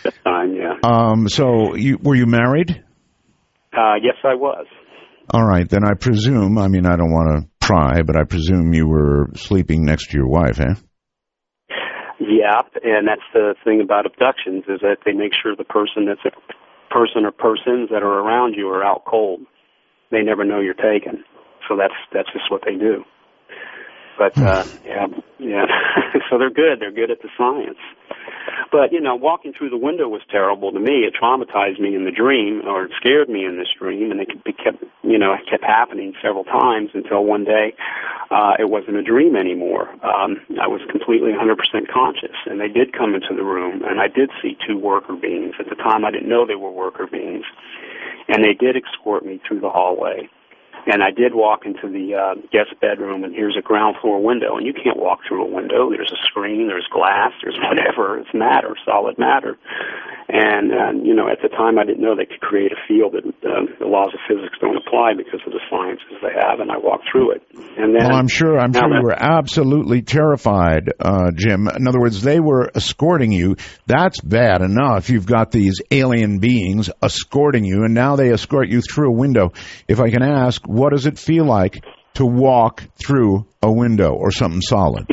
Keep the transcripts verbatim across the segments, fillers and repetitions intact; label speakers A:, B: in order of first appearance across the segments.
A: that time, yeah.
B: Um, so you, were you married?
A: Uh, yes, I was.
B: All right, then I presume, I mean, I don't want to pry, but I presume you were sleeping next to your wife, eh?
A: Yeah, and that's the thing about abductions, is that they make sure the person that's a person or persons that are around you are out cold. They never know you're taken. So that's that's just what they do. But, uh, yeah, yeah. So they're good. They're good at the science. But, you know, walking through the window was terrible to me. It traumatized me in the dream, or it scared me in this dream, and it kept, you know, it kept happening several times until one day uh, it wasn't a dream anymore. Um, I was completely one hundred percent conscious, and they did come into the room, and I did see two worker beings. At the time, I didn't know they were worker beings, and they did escort me through the hallway. And I did walk into the uh, guest bedroom, and here's a ground floor window, and you can't walk through a window. There's a screen, there's glass, there's whatever. It's matter, solid matter. And, uh, you know, at the time I didn't know they could create a field that uh, the laws of physics don't apply because of the sciences they have, and I walked through it. And then,
B: well, I'm sure, I'm sure you were absolutely terrified, uh, Jim. In other words, they were escorting you. That's bad enough. You've got these alien beings escorting you, and now they escort you through a window. If I can ask, what does it feel like to walk through a window or something solid?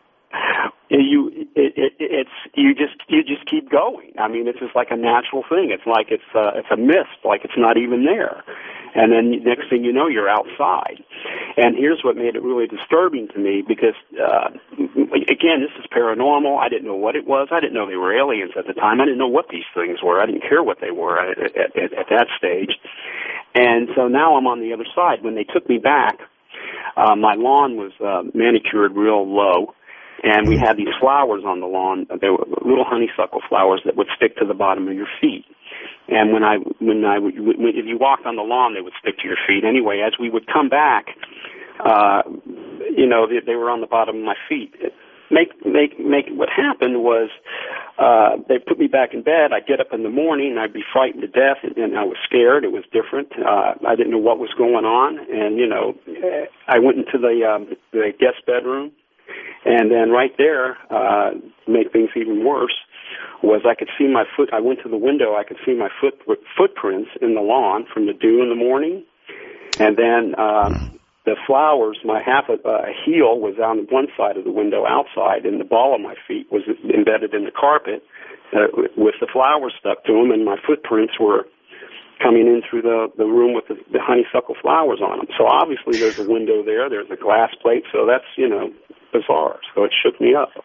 A: You, it, it, it's you just you just keep going. I mean, it's just like a natural thing. It's like it's uh, it's a mist, like it's not even there. And then next thing you know, you're outside. And here's what made it really disturbing to me, because uh, again, this is paranormal. I didn't know what it was. I didn't know they were aliens at the time. I didn't know what these things were. I didn't care what they were at, at, at, at that stage. And so now I'm on the other side. When they took me back, uh, my lawn was uh, manicured real low. And we had these flowers on the lawn. They were little honeysuckle flowers that would stick to the bottom of your feet. And when I, when I, when, if you walked on the lawn, they would stick to your feet. Anyway, as we would come back, uh, you know, they, they were on the bottom of my feet. Make, make, make. What happened was, uh, they put me back in bed. I'd get up in the morning, and I'd be frightened to death, and, and I was scared. It was different. Uh, I didn't know what was going on, and you know, I went into the, um, the guest bedroom. And then right there, uh, to make things even worse, was I could see my foot. I went to the window. I could see my foot footprints in the lawn from the dew in the morning. And then um, the flowers, my half a, a heel was on one side of the window outside, and the ball of my feet was embedded in the carpet uh, with the flowers stuck to them, and my footprints were coming in through the, the room with the, the honeysuckle flowers on them. So obviously there's a window there. There's a glass plate. So that's, you know, bizarre. So it shook me up.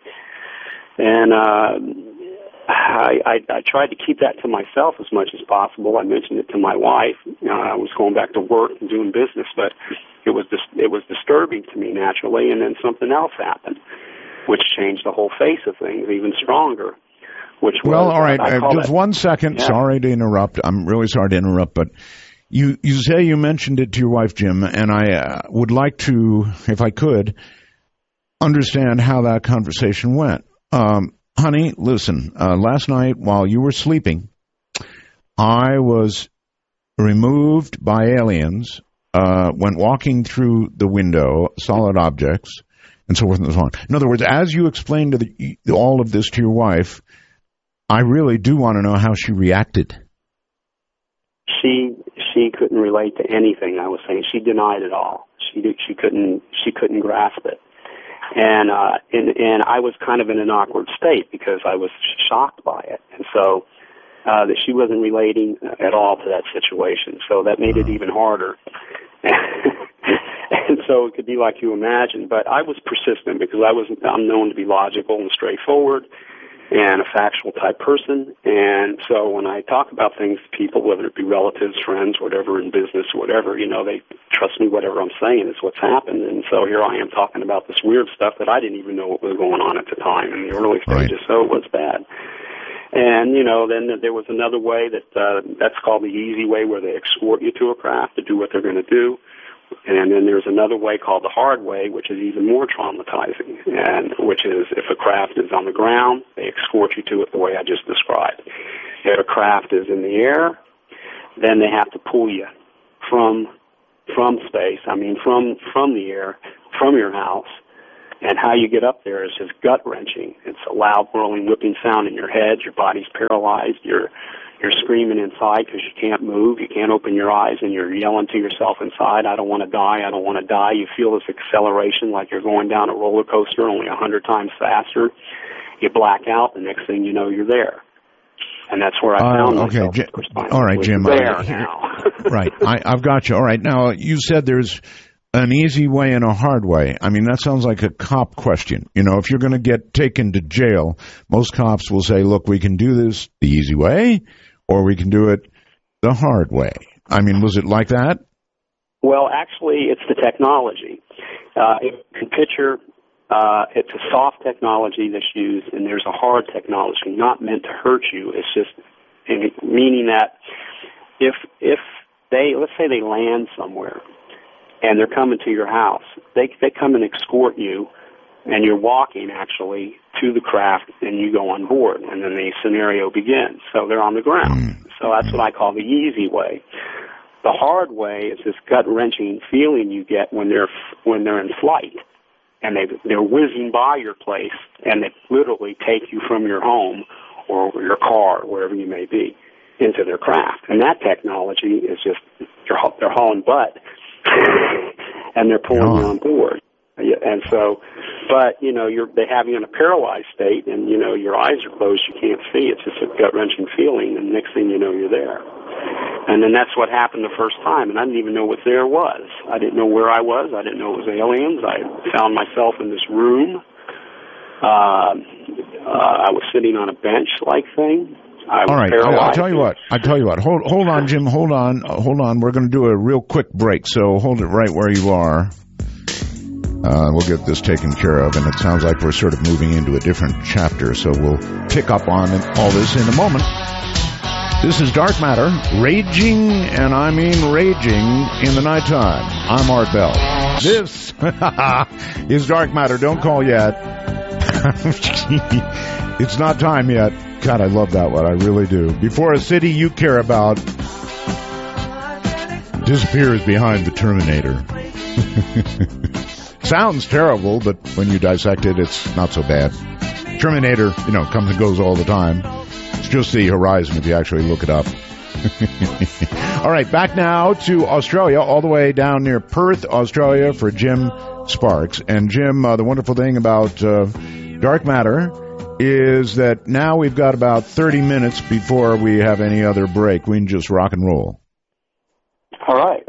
A: And uh, I, I, I tried to keep that to myself as much as possible. I mentioned it to my wife. Uh, I was going back to work and doing business, but it was dis- it was disturbing to me naturally. And then something else happened, which changed the whole face of things even stronger. Which
B: well,
A: was,
B: all right.
A: uh,
B: just
A: that,
B: one second.
A: yeah.
B: Sorry to interrupt. I'm really sorry to interrupt, but you you say you mentioned it to your wife, Jim, and I uh, would like to, if I could, understand how that conversation went. Um, honey, listen. Uh, last night while you were sleeping, I was removed by aliens. Uh, went walking through the window, solid objects, and so forth and so on. In other words, as you explained to the, all of this to your wife, I really do want to know how she reacted.
A: She she couldn't relate to anything I was saying. She denied it all. She she couldn't she couldn't grasp it, and uh, and and I was kind of in an awkward state because I was shocked by it, and so uh, that she wasn't relating at all to that situation. So that made it even harder. And so it could be like you imagine, but I was persistent because I was I'm known to be logical and straightforward and a factual type person. And so when I talk about things to people, whether it be relatives, friends, whatever, in business, whatever, you know, they trust me. Whatever I'm saying is what's happened. And so here I am talking about this weird stuff that I didn't even know what was going on at the time in the early stages. Right. So it was bad. And, you know, then there was another way that uh, that's called the easy way, where they escort you to a craft to do what they're going to do. And then there's another way called the hard way, which is even more traumatizing, and which is if a craft is on the ground, they escort you to it the way I just described. If a craft is in the air, then they have to pull you from from space, I mean from, from the air, from your house, And how you get up there is just gut-wrenching. It's a loud, whirling, whipping sound in your head. Your body's paralyzed. You're you're screaming inside because you can't move. You can't open your eyes, and you're yelling to yourself inside, I don't want to die, I don't want to die. You feel this acceleration like you're going down a roller coaster only a hundred times faster. You black out. The next thing you know, you're there. And that's where I found
B: uh, okay.
A: myself
B: Jim,
A: the first time.
B: All right, Jim.
A: There
B: uh,
A: now.
B: Right. I, I've got you. All right. Now, you said there's an easy way and a hard way. I mean, that sounds like a cop question. You know, if you're going to get taken to jail, most cops will say, look, we can do this the easy way, or we can do it the hard way. I mean, was it like that?
A: Well, actually, it's the technology. Uh, if you can picture, uh, it's a soft technology that's used, and there's a hard technology not meant to hurt you. It's just meaning that if if they, let's say they land somewhere, and they're coming to your house, they they come and escort you, and you're walking, actually, to the craft, and you go on board, and then the scenario begins. So they're on the ground.
B: Mm.
A: So that's what I call the easy way. The hard way is this gut-wrenching feeling you get when they're when they're in flight, and they they're whizzing by your place, and they literally take you from your home or your car, wherever you may be, into their craft. And that technology is just, they're, they're hauling butt, and they're pulling
B: oh.
A: you on board. And so, but, you know, you're, they have you in a paralyzed state, and, you know, your eyes are closed, you can't see. It's just a gut-wrenching feeling, and next thing you know, you're there. And then that's what happened the first time, and I didn't even know what there was. I didn't know where I was. I didn't know it was aliens. I found myself in this room. Uh, uh, I was sitting on a bench-like thing. I was
B: All right,
A: paralyzed.
B: I'll tell you what. I'll tell you what. Hold, hold on, Jim. Hold on. Uh, hold on. We're going to do a real quick break, so hold it right where you are. Uh, we'll get this taken care of, and it sounds like we're sort of moving into a different chapter, so we'll pick up on all this in a moment. This is Dark Matter, raging, and I mean raging, in the nighttime. I'm Art Bell. This is Dark Matter. Don't call yet. It's not time yet. God, I love that one. I really do. Before a city you care about disappears behind the Terminator. Sounds terrible, but when you dissect it, it's not so bad. Terminator, you know, comes and goes all the time. It's just the horizon if you actually look it up. All right, back now to Australia, all the way down near Perth, Australia, for Jim Sparks. And Jim, uh, the wonderful thing about uh, Dark Matter is that now we've got about thirty minutes before we have any other break. We can just rock and roll.
A: All right.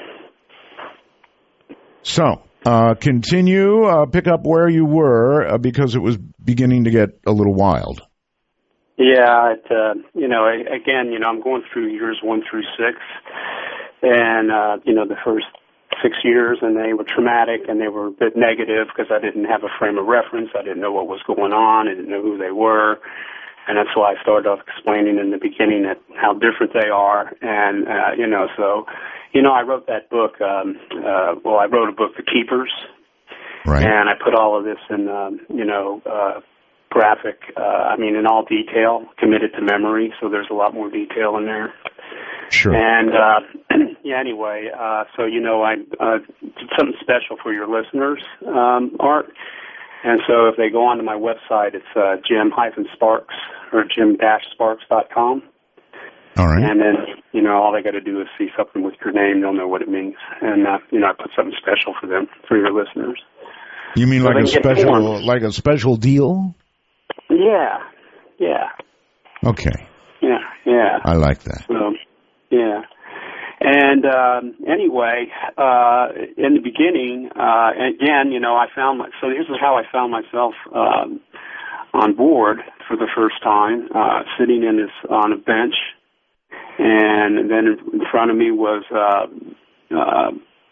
B: So, uh, continue, uh, pick up where you were, uh, because it was beginning to get a little wild.
A: Yeah, it, uh, you know, again, you know, I'm going through years one through six, and, uh, you know, the first six years, and they were traumatic, and they were a bit negative because I didn't have a frame of reference. I didn't know what was going on. I didn't know who they were. And that's why I started off explaining in the beginning that how different they are. And, uh, you know, so, you know, I wrote that book, um, uh, well, I wrote a book, The Keepers.
B: Right.
A: And I put all of this in, um, you know, uh, graphic, uh, I mean, in all detail, committed to memory. So there's a lot more detail in there.
B: Sure.
A: And, uh, yeah, anyway, uh, so, you know, I uh, did something special for your listeners, um, Art. And so if they go onto my website, it's uh, Jim Sparks or Jim Sparks dot com.
B: All right.
A: And then, you know, all they got to do is see something with your name. They'll know what it means. And, uh, you know, I put something special for them, for your listeners.
B: You mean
A: so
B: like a special, like a special deal?
A: Yeah. Yeah.
B: Okay.
A: Yeah. Yeah.
B: I like that.
A: So, yeah. And um, anyway, uh, in the beginning, uh, again, you know, I found my, so this is how I found myself um, on board for the first time, uh, sitting in this on a bench, and then in front of me was uh, uh,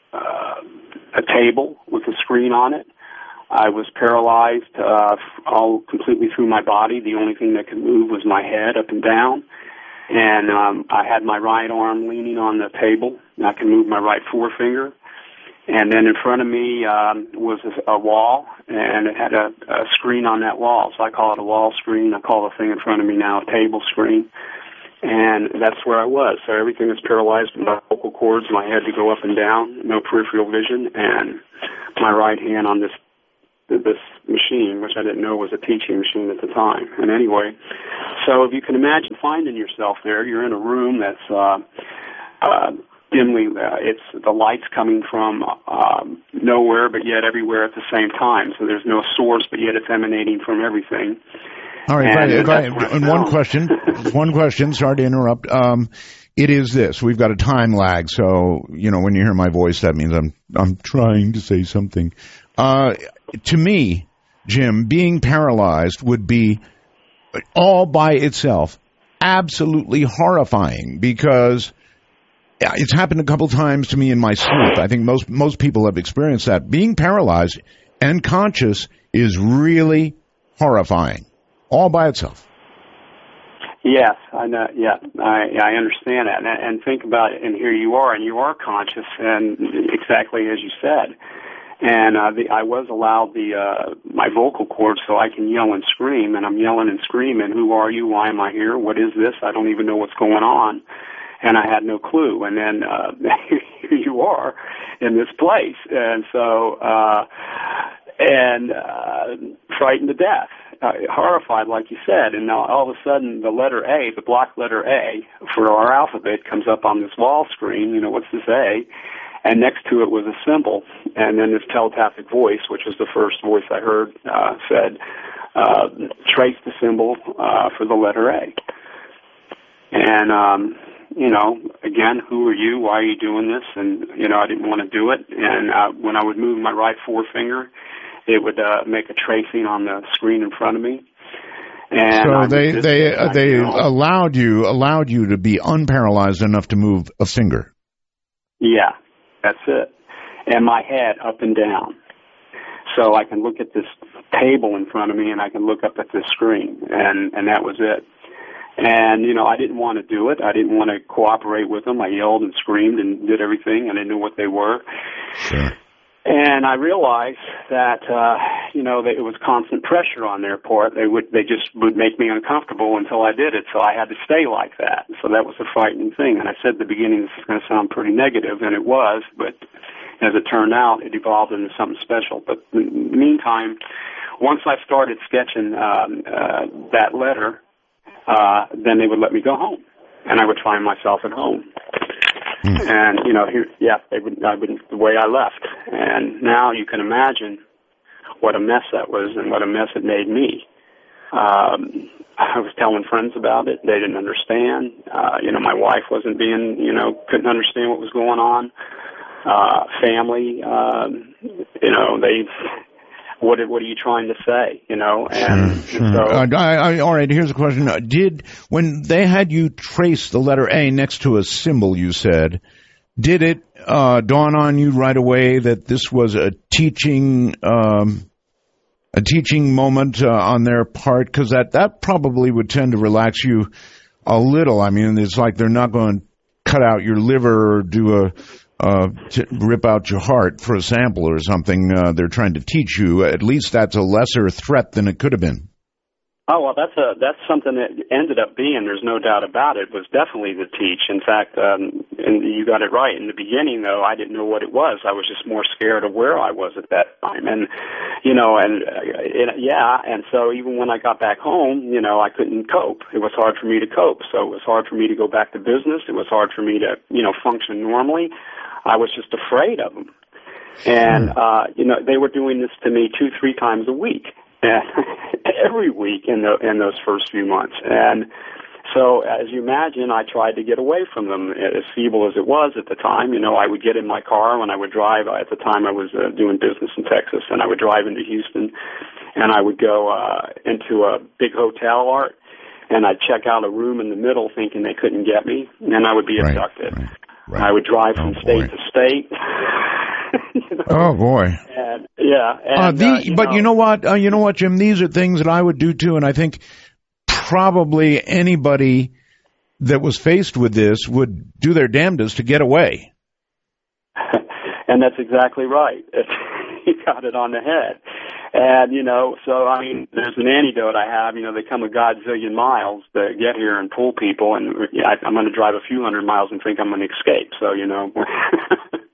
A: uh, a table with a screen on it. I was paralyzed uh, all completely through my body. The only thing that could move was my head up and down. And um, I had my right arm leaning on the table. I could move my right forefinger. And then in front of me um, was a, a wall, and it had a, a screen on that wall. So I call it a wall screen. I call the thing in front of me now a table screen. And that's where I was. So everything was paralyzed. My vocal cords, my head to go up and down, no peripheral vision, and my right hand on this this machine, which I didn't know was a teaching machine at the time. And anyway, so if you can imagine finding yourself there, you're in a room that's uh, uh, dimly, uh, it's the light's coming from um, nowhere, but yet everywhere at the same time. So there's no source, but yet it's emanating from everything.
B: All right, and, right, right. And one question, one question, sorry to interrupt. Um, it is this, we've got a time lag, so, you know, when you hear my voice, that means I'm, I'm trying to say something. Uh, to me, Jim, being paralyzed would be all by itself absolutely horrifying, because it's happened a couple times to me in my sleep. I think most, most people have experienced that. Being paralyzed and conscious is really horrifying. All by itself.
A: Yes, I know. Yeah, I I understand that, and, and think about it. And here you are, and you are conscious, and exactly as you said. And uh, the, I was allowed the uh, my vocal cords so I can yell and scream, and I'm yelling and screaming. Who are you? Why am I here? What is this? I don't even know what's going on, and I had no clue. And then uh, here you are in this place, and so uh, and uh, frightened to death. Uh, horrified, like you said, and now all of a sudden the letter A, the block letter A for our alphabet comes up on this wall screen. You know, what's this A? And next to it was a symbol, and then this telepathic voice, which was the first voice I heard, uh, said, uh, trace the symbol uh, for the letter A. And, um, you know, again, who are you? Why are you doing this? And, you know, I didn't want to do it. And uh, when I would move my right forefinger, it would uh, make a tracing on the screen in front of me. And
B: so they
A: just,
B: they
A: uh,
B: they
A: you know,
B: allowed you allowed you to be unparalyzed enough to move a finger.
A: Yeah, that's it. And my head up and down, so I can look at this table in front of me and I can look up at this screen, and and that was it. And you know, I didn't want to do it. I didn't want to cooperate with them. I yelled and screamed and did everything, and I knew what they were.
B: Sure.
A: And I realized that, uh, you know, that it was constant pressure on their part. They would, they just would make me uncomfortable until I did it. So I had to stay like that. So that was a frightening thing. And I said at the beginning, this is going to sound pretty negative, and it was, but as it turned out, it evolved into something special. But in the meantime, once I started sketching, um, uh, that letter, uh, then they would let me go home. And I would find myself at home. Mm. And, you know, here, yeah, they would, I would, the way I left. And now you can imagine what a mess that was and what a mess it made me. Um, I was telling friends about it. They didn't understand. Uh, you know, my wife wasn't being, you know, couldn't understand what was going on. Uh, family, um, you know, they... What what are you trying to say, you know? And,
B: sure,
A: and
B: sure.
A: so,
B: uh, I, I, all right, here's a question. Did, when they had you trace the letter A next to a symbol, you said, did it uh, dawn on you right away that this was a teaching um, a teaching moment uh, on their part? Because that, that probably would tend to relax you a little. I mean, it's like they're not going to cut out your liver or do a... Uh, to rip out your heart for a sample or something. Uh, they're trying to teach you. At least that's a lesser threat than it could have been.
A: Oh, well, that's a that's something that ended up being, there's no doubt about it, was definitely to teach. In fact, um, and you got it right. In the beginning, though, I didn't know what it was. I was just more scared of where I was at that time. And, you know, and uh, it, yeah, and so even when I got back home, you know, I couldn't cope. It was hard for me to cope. So it was hard for me to go back to business. It was hard for me to, you know, function normally. I was just afraid of them. And, uh, you know, they were doing this to me two, three times a week, every week in the, in those first few months. And so, as you imagine, I tried to get away from them, as feeble as it was at the time. You know, I would get in my car when I would drive. At the time, I was uh, doing business in Texas, and I would drive into Houston, and I would go uh, into a big hotel, Art, and I'd check out a room in the middle thinking they couldn't get me, and I would be abducted. Right, right. Right. I would drive from oh, state boy. to state. You know?
B: Oh boy!
A: And, yeah, and,
B: uh, the,
A: uh, you
B: but
A: know,
B: you know what? Uh, you know what, Jim? These are things that I would do too, and I think probably anybody that was faced with this would do their damnedest to get away.
A: And that's exactly right. You got it on the head. And, you know, so, I mean, there's an antidote I have. You know, they come a godzillion miles to get here and pull people, and yeah, I'm going to drive a few hundred miles and think I'm going to escape. So, you know.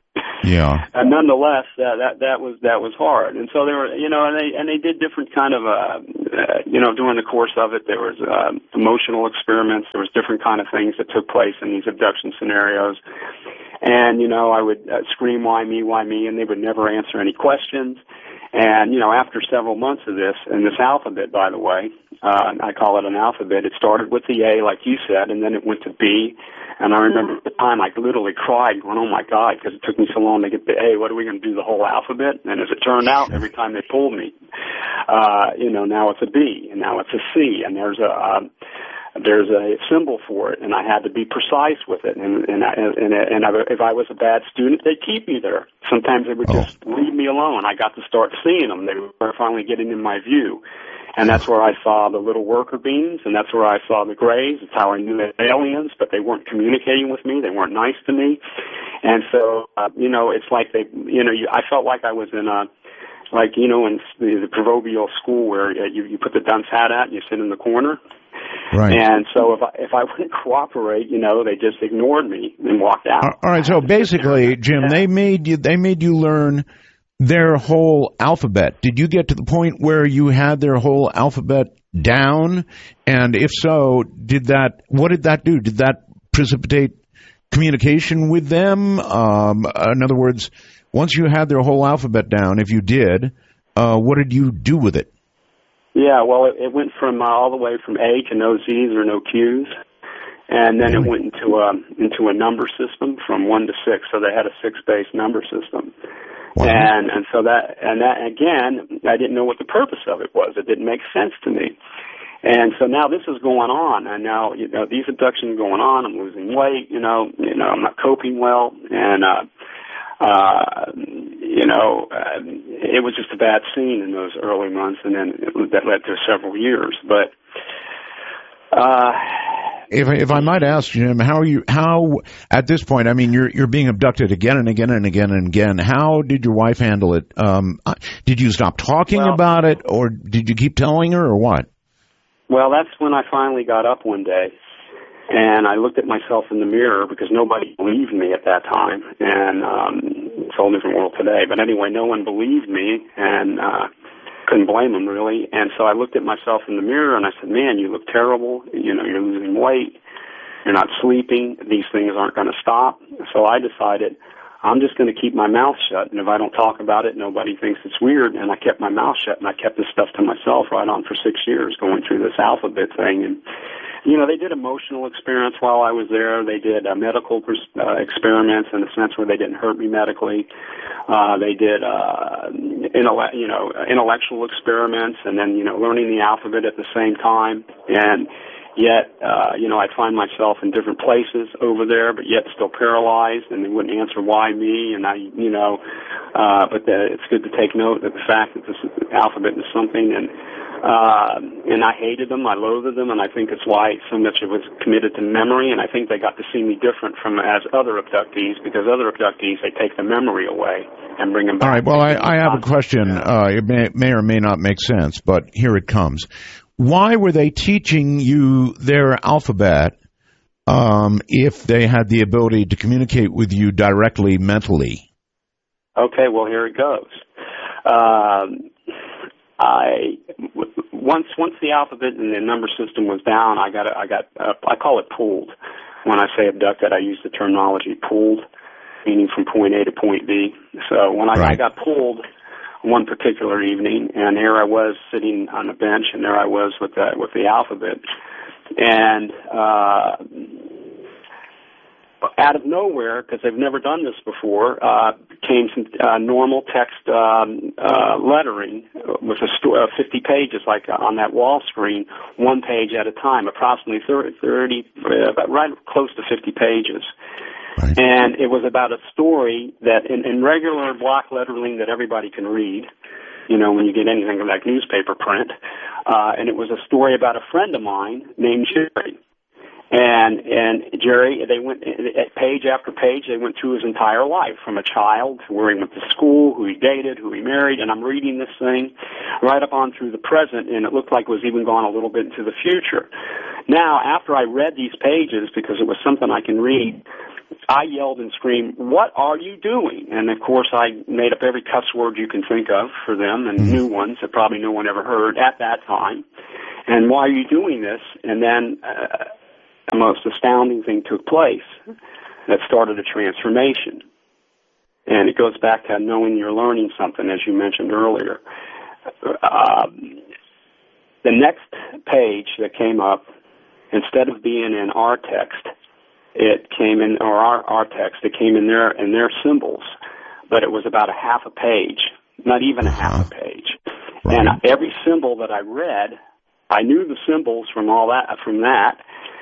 B: Yeah.
A: And nonetheless, uh, that that was that was hard. And so they were, you know, and they and they did different kind of, uh, uh, you know, during the course of it, there was uh, emotional experiments. There was different kind of things that took place in these abduction scenarios. And you know, I would uh, scream, "Why me? Why me?" And they would never answer any questions. And you know, after several months of this, and this alphabet, by the way, uh, I call it an alphabet. It started with the A, like you said, and then it went to B. And I remember at the time I literally cried, going, "Oh my God," because it took me so long to get the A. What are we going to do, the whole alphabet? And as it turned out, every time they pulled me, uh, you know, now it's a B, and now it's a C, and there's a um, there's a symbol for it, and I had to be precise with it. And and I, and, and I, if I was a bad student, they'd keep me there. Sometimes they would just oh. leave me alone. I got to start seeing them. They were finally getting in my view. And that's where I saw the little worker beings, and that's where I saw the grays. It's how I knew they were aliens, but they weren't communicating with me. They weren't nice to me. And so, uh, you know, it's like they, you know, you, I felt like I was in a, like, you know, in the, the proverbial school where you, you put the dunce hat at and you sit in the corner.
B: Right.
A: And so if I, if I wouldn't cooperate, you know, they just ignored me and walked out.
B: All right. So basically, Jim, yeah. they made you, they made you learn their whole alphabet. Did you get to the point where you had their whole alphabet down? And if so, did that, what did that do? Did that precipitate communication with them? Um, in other words, once you had their whole alphabet down, if you did, uh, what did you do with it?
A: Yeah, well, it, it went from uh, all the way from A to no Z's or no Q's. And then it went into a, into a number system from one to six. So they had a six-based number system. Wow. And and so that and that again, I didn't know what the purpose of it was. It didn't make sense to me. And so now this is going on, and now you know these abductions are going on. I'm losing weight. You know, you know I'm not coping well, and uh, uh, you know uh, it was just a bad scene in those early months, and then it, that led to several years. But uh,
B: If if I might ask, Jim, how are you? How at this point? I mean, you're you're being abducted again and again and again and again. How did your wife handle it? Um, did you stop talking well, about it, or did you keep telling her, or what?
A: Well, that's when I finally got up one day, and I looked at myself in the mirror because nobody believed me at that time, and um, it's a whole different world today. But anyway, no one believed me, and uh, couldn't blame them, really. And so I looked at myself in the mirror, and I said, man, you look terrible. You know, you're losing weight. You're not sleeping. These things aren't going to stop. So I decided I'm just going to keep my mouth shut, and if I don't talk about it, nobody thinks it's weird. And I kept my mouth shut, and I kept this stuff to myself right on for six years going through this alphabet thing. And, you know, they did emotional experiments while I was there. They did uh, medical uh, experiments in the sense where they didn't hurt me medically. Uh, they did, uh, intelle- you know, intellectual experiments, and then, you know, learning the alphabet at the same time. And yet, uh, you know, I'd find myself in different places over there, but yet still paralyzed, and they wouldn't answer why me. And I, you know, uh, but the, it's good to take note of the fact that this alphabet is something, and Uh, and I hated them, I loathed them, and I think it's why so much of it was committed to memory, and I think they got to see me different from as other abductees, because other abductees, they take the memory away and bring them back.
B: All right, well, I, I have a question. Uh, it may, may or may not make sense, but here it comes. Why were they teaching you their alphabet um, if they had the ability to communicate with you directly mentally?
A: Okay, well, here it goes. Um... I once once the alphabet and the number system was down, I got I got uh, I call it pulled. When I say abducted, I use the terminology pulled, meaning from point A to point B. So when I, right. I got pulled one particular evening, and here I was sitting on a bench, and there I was with the with the alphabet, and uh, out of nowhere, because they've never done this before, uh, came some uh, normal text um, uh, lettering with a st- uh, fifty pages, like uh, on that wall screen, one page at a time, approximately thirty, thirty uh, about right close to fifty pages. Right. And it was about a story that in, in regular block lettering that everybody can read, you know, when you get anything like newspaper print, uh, and it was a story about a friend of mine named Jerry. And and Jerry, they went page after page. They went through his entire life, from a child to where he went to school, who he dated, who he married. And I'm reading this thing right up on through the present, and it looked like it was even gone a little bit into the future. Now, after I read these pages, because it was something I can read, I yelled and screamed, "What are you doing?" And, of course, I made up every cuss word you can think of for them, and mm-hmm. new ones that probably no one ever heard at that time. And why are you doing this? And then uh, the most astounding thing took place that started a transformation. And it goes back to knowing you're learning something, as you mentioned earlier. Uh, the next page that came up, instead of being in our text, it came in, or our, our text, it came in their, in their symbols, but it was about a half a page, not even a half a page. Right. And every symbol that I read, I knew the symbols from all that, from that.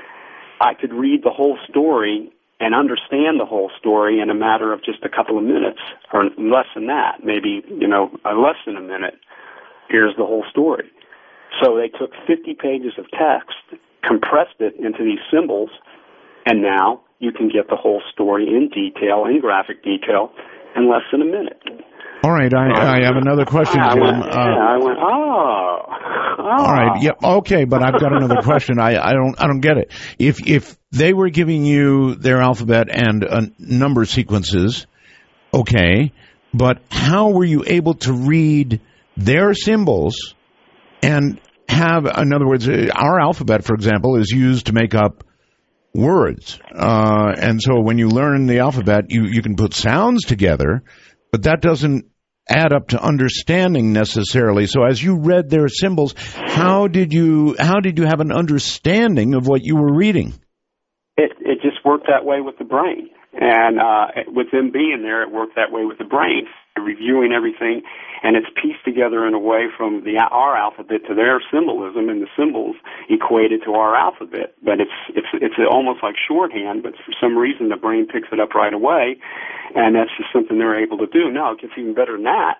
A: I could read the whole story and understand the whole story in a matter of just a couple of minutes, or less than that, maybe, you know, less than a minute. Here's the whole story. So they took fifty pages of text, compressed it into these symbols, and now you can get the whole story in detail, in graphic detail, in less than a minute.
B: All right, I, I have another question,
A: I
B: Jim.
A: Went,
B: uh,
A: yeah, I went, oh, oh.
B: All right, yeah, okay, but I've got another question. I, I don't, I don't get it. If if they were giving you their alphabet and uh, number sequences, okay, but how were you able to read their symbols and have, in other words, our alphabet, for example, is used to make up words, uh, and so when you learn the alphabet, you you can put sounds together, but that doesn't add up to understanding necessarily. So as you read their symbols, how did you how did you have an understanding of what you were reading?
A: It it just worked that way with the brain, and uh, with them being there, it worked that way with the brain, reviewing everything, and it's pieced together in a way from the our alphabet to their symbolism, and the symbols equated to our alphabet. But it's it's it's almost like shorthand, but for some reason the brain picks it up right away, and that's just something they're able to do. Now it gets even better than that.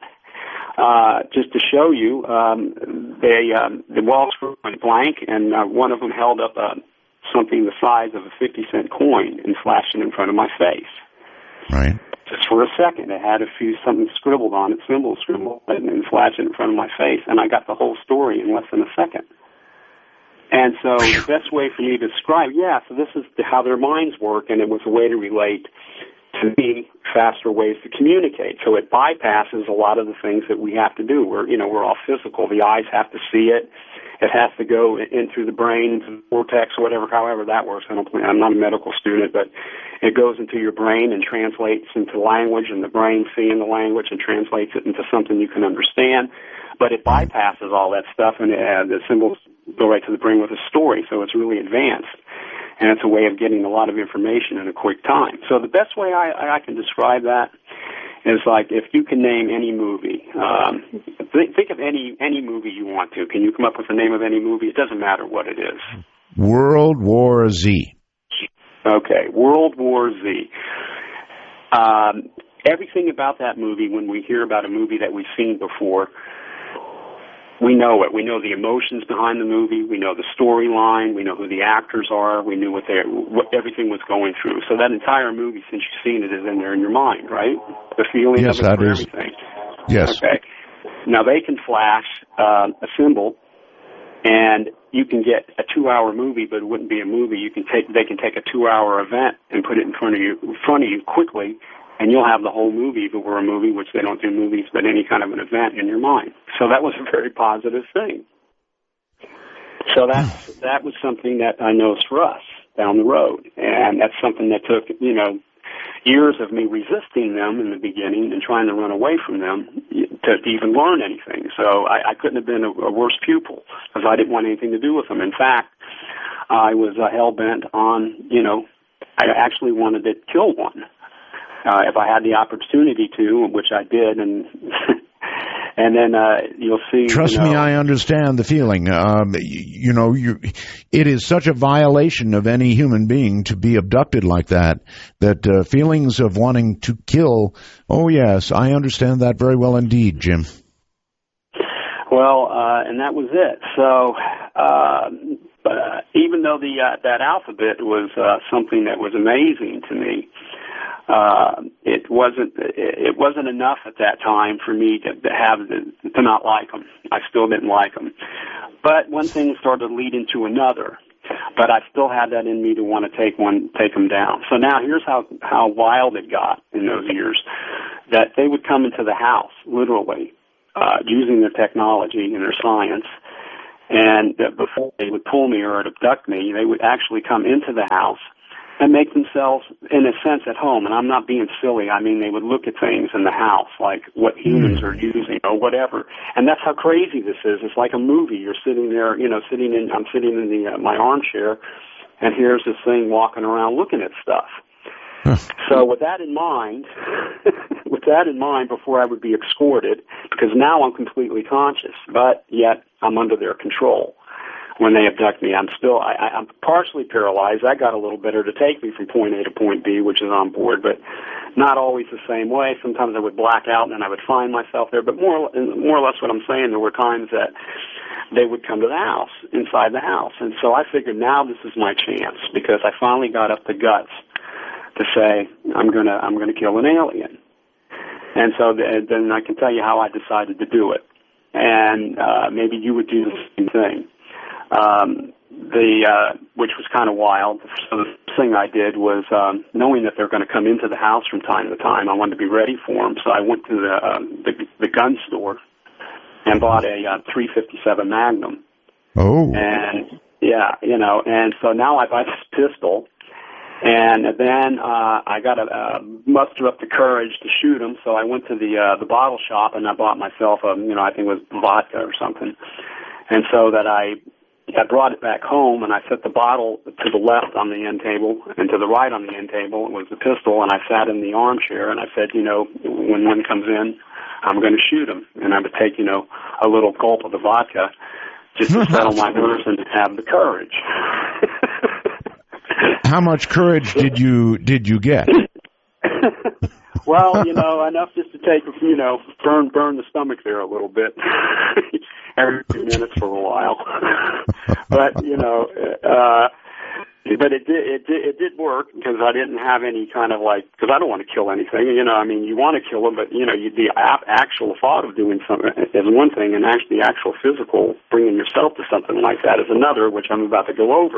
A: Uh, just to show you, um, they um, the walls went blank, and uh, one of them held up a, something the size of a fifty cent coin and flashed it in front of my face.
B: Right.
A: Just for a second, it had a few, something scribbled on it, symbols scribbled, and then flashed it in front of my face, and I got the whole story in less than a second. And so the best way for me to describe, yeah, so this is how their minds work, and it was a way to relate to me faster ways to communicate. So it bypasses a lot of the things that we have to do. We're, you know, we're all physical. The eyes have to see it. It has to go in through the brain, into the cortex, or whatever, however that works. I don't, I'm not a medical student, but it goes into your brain and translates into language, and the brain seeing the language and translates it into something you can understand. But it bypasses all that stuff, and uh, the symbols go right to the brain with a story, so it's really advanced. And it's a way of getting a lot of information in a quick time. So the best way I, I can describe that is like if you can name any movie, um, th- think of any any movie you want to. Can you come up with the name of any movie? It doesn't matter what it is.
B: World War Z.
A: Okay, World War Z. Um, everything about that movie, when we hear about a movie that we've seen before, we know it. We know the emotions behind the movie. We know the storyline. We know who the actors are. We knew what they what everything was going through. So that entire movie, since you've seen it, is in there in your mind, right? The feeling
B: yes,
A: of it
B: that
A: for
B: is.
A: everything.
B: Yes.
A: Okay. Now they can flash uh, a symbol, and you can get a two-hour movie, but it wouldn't be a movie. You can take they can take a two-hour event and put it in front of you in front of you quickly. And you'll have the whole movie if it were a movie, which they don't do movies, but any kind of an event in your mind. So that was a very positive thing. So that's, that was something that I know is for us down the road. And that's something that took, you know, years of me resisting them in the beginning and trying to run away from them to even learn anything. So I, I couldn't have been a, a worse pupil because I didn't want anything to do with them. In fact, I was uh, hell-bent on, you know, I actually wanted to kill one. Uh, if I had the opportunity to, which I did, and and then uh, you'll see.
B: Trust
A: you know,
B: me, I understand the feeling. Um, you, you know, you, it is such a violation of any human being to be abducted like that, that uh, feelings of wanting to kill, oh yes, I understand that very well indeed, Jim.
A: Well, uh, and that was it. So uh, uh, even though the uh, that alphabet was uh, something that was amazing to me, Uh, it wasn't it wasn't enough at that time for me to, to have the, to not like them. I still didn't like them. But one thing started leading to another. but I still had that in me to want to take one, take them down. So now here's how, how wild it got in those years, that they would come into the house, literally, uh, using their technology and their science, and uh, before they would pull me or abduct me, they would actually come into the house and make themselves, in a sense, at home. And I'm not being silly. I mean, they would look at things in the house, like what humans are using or whatever. And that's how crazy this is. It's like a movie. You're sitting there, you know, sitting in, I'm sitting in the uh, my armchair, and here's this thing walking around looking at stuff. So with that in mind, with that in mind, before I would be escorted, because now I'm completely conscious, but yet I'm under their control. When they abduct me, I'm still, I, I'm partially paralyzed. That got a little better to take me from point A to point B, which is on board, but not always the same way. Sometimes I would black out and then I would find myself there. But more, more or less what I'm saying, there were times that they would come to the house, inside the house. And so I figured now this is my chance, because I finally got up the guts to say, I'm gonna, I'm gonna kill an alien. And so th- then I can tell you how I decided to do it. And uh, maybe you would do the same thing. Um, the uh, which was kind of wild. So the thing I did was, um, knowing that they're going to come into the house from time to time, I wanted to be ready for them. So I went to the uh, the, the gun store and bought a uh, three fifty-seven Magnum.
B: Oh.
A: And yeah, you know, and so now I buy this pistol. And then uh, I got to uh, muster up the courage to shoot him. So I went to the uh, the bottle shop and I bought myself a, you know, I think it was vodka or something. And so that I I brought it back home, and I set the bottle to the left on the end table, and to the right on the end table was the pistol, and I sat in the armchair, and I said, you know, when one comes in, I'm going to shoot him. And I would take, you know, a little gulp of the vodka just to settle my nerves and have the courage.
B: How much courage did you did you get?
A: Well, you know, enough just to take, you know, burn burn the stomach there a little bit. Every few minutes for a while. But, you know, uh, but it did, it did, it did work, because I didn't have any kind of like, because I don't want to kill anything, you know, I mean, you want to kill them, but, you know, you, the actual thought of doing something is one thing, and actually the actual physical, bringing yourself to something like that is another, which I'm about to go over.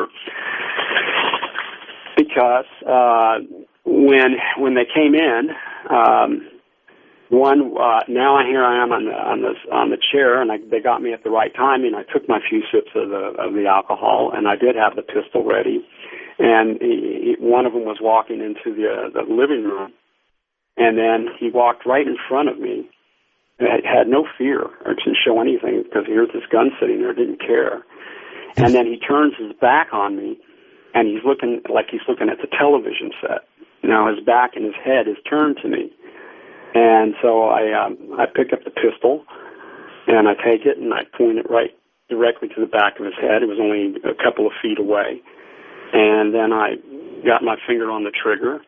A: Because, uh, when, when they came in, um, One, uh, now here I am on the on the on the chair, and I, they got me at the right time, and I took my few sips of the of the alcohol, and I did have the pistol ready, and he, he, one of them was walking into the uh, the living room, and then he walked right in front of me, and had no fear or didn't show anything, because here's this gun sitting there, didn't care, and then he turns his back on me, and he's looking like he's looking at the television set. Now his back and his head is turned to me. And so I um, I pick up the pistol, and I take it, and I point it right directly to the back of his head. It was only a couple of feet away. And then I got my finger on the trigger,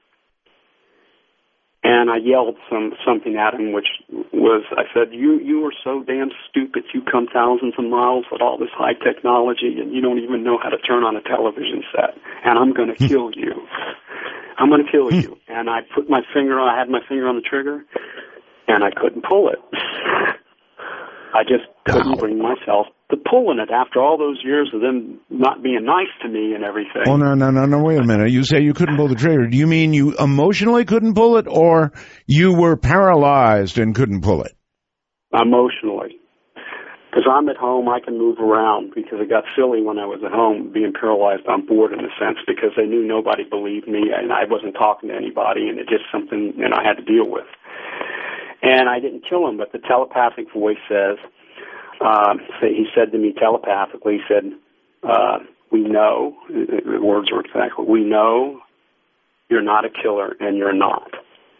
A: and I yelled some something at him, which was, I said, you, you are so damn stupid. You come thousands of miles with all this high technology, and you don't even know how to turn on a television set, and I'm going to kill you. I'm going to kill you. And I put my finger on, I had my finger on the trigger, and I couldn't pull it. I just couldn't wow. bring myself to pulling it after all those years of them not being nice to me and everything.
B: Oh, no, no, no, no, wait a minute. You say you couldn't pull the trigger. Do you mean you emotionally couldn't pull it, or you were paralyzed and couldn't pull it?
A: Emotionally. Because I'm at home, I can move around, because it got silly when I was at home, being paralyzed on board in a sense, because they knew nobody believed me, and I wasn't talking to anybody, and it's just something, you know, I had to deal with. And I didn't kill him, but the telepathic voice says, um, he said to me telepathically, he said, uh, we know, the words were exactly, we know you're not a killer, and you're not.